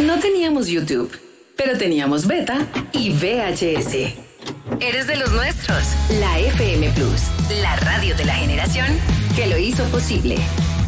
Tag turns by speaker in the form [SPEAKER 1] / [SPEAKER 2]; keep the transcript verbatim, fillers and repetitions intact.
[SPEAKER 1] No teníamos YouTube, pero teníamos Beta y V H S. Eres de los nuestros. La F M Plus, la radio de la generación que lo hizo posible.